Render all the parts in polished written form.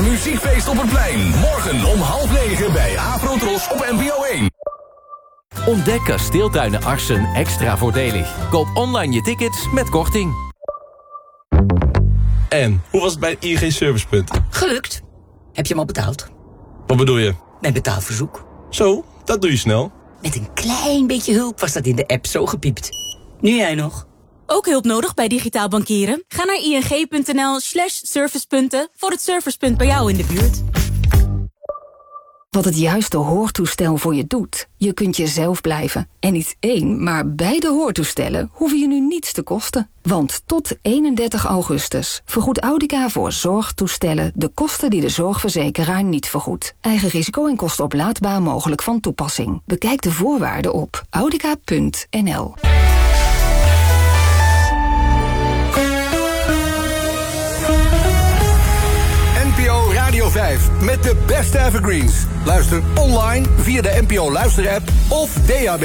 Muziekfeest op het plein. Morgen om 8:30 bij Afro-Tros op NPO 1. Ontdek Kasteeltuinen Arsen extra voordelig. Koop online je tickets met korting. En, hoe was het bij ING Servicepunt? Gelukt. Heb je hem al betaald? Wat bedoel je? Mijn betaalverzoek. Zo, dat doe je snel. Met een klein beetje hulp was dat in de app zo gepiept. Nu jij nog. Ook hulp nodig bij digitaal bankieren? Ga naar ing.nl/servicepunten voor het servicepunt bij jou in de buurt. Wat het juiste hoortoestel voor je doet. Je kunt jezelf blijven. En niet 1, maar beide hoortoestellen hoeven je nu niets te kosten. Want tot 31 augustus vergoedt Audica voor zorgtoestellen de kosten die de zorgverzekeraar niet vergoedt. Eigen risico en kosten oplaadbaar mogelijk van toepassing. Bekijk de voorwaarden op audica.nl. NPO Radio 5 met de beste evergreens. Luister online via de NPO Luister-app of DAB+.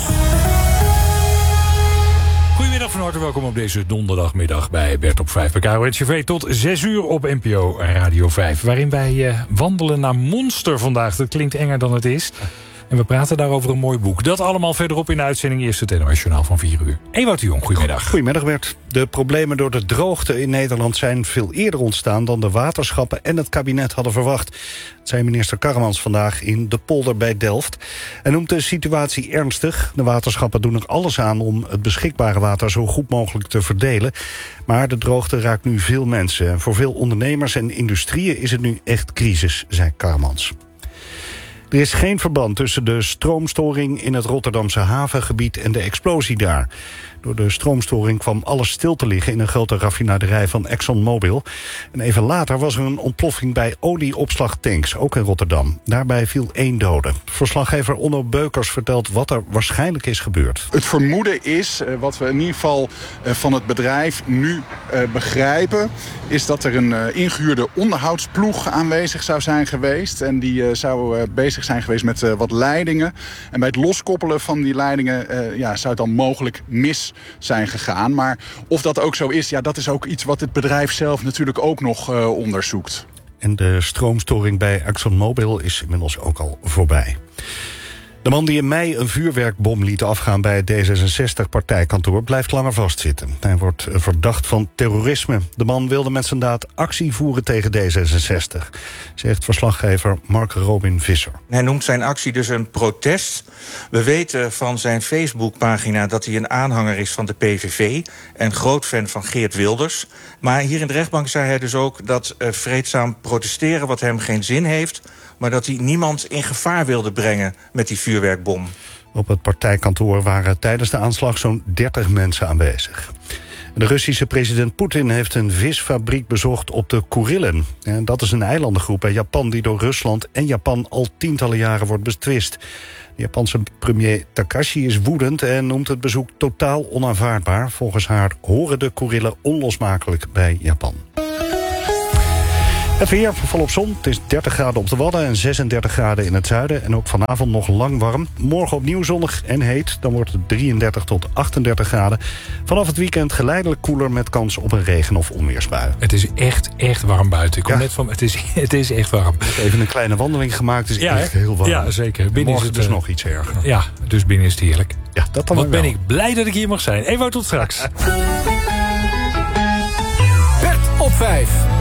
Goedemiddag, van harte welkom op deze donderdagmiddag bij Bert op 5 bij KRO-NCV tot 6 uur op NPO Radio 5. Waarin wij wandelen naar Monster vandaag. Dat klinkt enger dan het is. En we praten daarover een mooi boek. Dat allemaal verderop in de uitzending. Eerst het NOS-journaal van 4 uur. Ewout de Jong, goedemiddag. Goedemiddag, Bert. De problemen door de droogte in Nederland zijn veel eerder ontstaan dan de waterschappen en het kabinet hadden verwacht. Dat zei minister Karremans vandaag in De Polder bij Delft. Hij noemt de situatie ernstig. De waterschappen doen er alles aan om het beschikbare water zo goed mogelijk te verdelen. Maar de droogte raakt nu veel mensen. En voor veel ondernemers en industrieën is het nu echt crisis, zei Karremans. Er is geen verband tussen de stroomstoring in het Rotterdamse havengebied en de explosie daar. Door de stroomstoring kwam alles stil te liggen in een grote raffinaderij van ExxonMobil. En even later was er een ontploffing bij olieopslagtanks, ook in Rotterdam. Daarbij viel 1 dode. Verslaggever Onno Beukers vertelt wat er waarschijnlijk is gebeurd. Het vermoeden is, wat we in ieder geval van het bedrijf nu begrijpen, is dat er een ingehuurde onderhoudsploeg aanwezig zou zijn geweest. En die zou bezig zijn geweest met wat leidingen. En bij het loskoppelen van die leidingen zou het dan mogelijk mis zijn gegaan. Maar of dat ook zo is, dat is ook iets wat het bedrijf zelf natuurlijk ook nog onderzoekt. En de stroomstoring bij ExxonMobil is inmiddels ook al voorbij. De man die in mei een vuurwerkbom liet afgaan bij het D66-partijkantoor blijft langer vastzitten. Hij wordt verdacht van terrorisme. De man wilde met zijn daad actie voeren tegen D66, zegt verslaggever Mark Robin Visser. Hij noemt zijn actie dus een protest. We weten van zijn Facebookpagina dat hij een aanhanger is van de PVV en groot fan van Geert Wilders. Maar hier in de rechtbank zei hij dus ook dat vreedzaam protesteren wat hem geen zin heeft, maar dat hij niemand in gevaar wilde brengen met die vuurwerkbom. Op het partijkantoor waren tijdens de aanslag zo'n 30 mensen aanwezig. De Russische president Poetin heeft een visfabriek bezocht op de Kurillen. En dat is een eilandengroep bij Japan die door Rusland en Japan al tientallen jaren wordt betwist. De Japanse premier Takashi is woedend en noemt het bezoek totaal onaanvaardbaar. Volgens haar horen de Kurillen onlosmakelijk bij Japan. Het weer, volop zon. Het is 30 graden op de Wadden en 36 graden in het zuiden. En ook vanavond nog lang warm. Morgen opnieuw zonnig en heet. Dan wordt het 33 tot 38 graden. Vanaf het weekend geleidelijk koeler met kans op een regen- of onweersbui. Het is echt warm buiten. Ik kom net van, het is echt warm. Ik heb even een kleine wandeling gemaakt. Het is echt heel warm. Ja, zeker. Binnen is het dus nog iets erger. Ja, dus binnen is het heerlijk. Ja, dat dan Wat wel. ben ik blij dat ik hier mag zijn. Ewout, tot straks. Bert op 5.